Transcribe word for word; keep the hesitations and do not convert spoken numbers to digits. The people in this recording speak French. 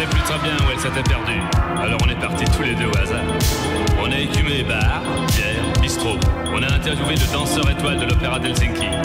savait plus très bien où elle s'était perdue. Alors on est partis tous les deux au hasard. On a écumé bar, bière, bistrot. On a interviewé le danseur étoile de l'opéra d'Helsinki.